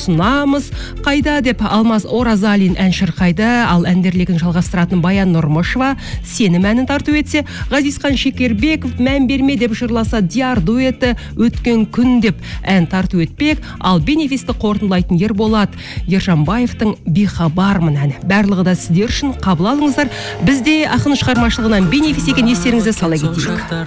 ұсынамыз. Қайда деп Алмаз Оразалин ән шырқайды, ал әндерлегін жалғастыратын Баян Нұрмышева сенім әнін тарту етсе, Ғазизхан Шекербеков мән берме деп жырласа, Диар дуэті өткен күн деп ән тарту етпек, ал бенефисті қорытындылайтын Ерболат Ержанбаевтың бейхабармын әні. Барлығы да сіздер үшін, қабыл алыңыздар. Бізде ақын шығармашылығынан бенефис екен, естеріңізге сала кетейік.